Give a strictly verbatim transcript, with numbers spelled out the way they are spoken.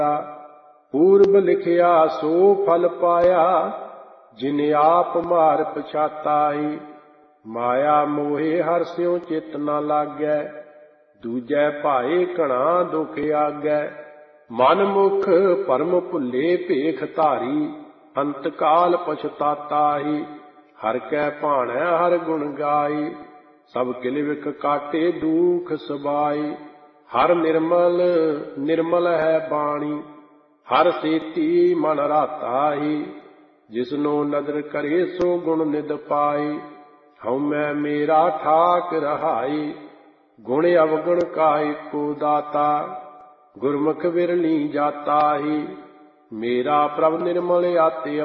पूर्व लिखिया सो फल पाया, जिन आप मार पछाताई। माया मोहे हर स्यों चित न लागै, दूजै भाए घना दुख आगै। मन मुख परम भुल्ले भेख धारी, अंत काल पछताताही। हर कै भाणै हर गुण गाई, सब किल विख काटे दुख सबाई। हर निर्मल निर्मल है बाणी, हर सेती मन राता ही। जिसनो नदर करे सो गुण निद पाई, हउमੈ मेरा ठाक रहाई। गुण अवगुण का एको दाता, गुरमुख विरली जाता ही। मेरा प्रभ निर्मल आते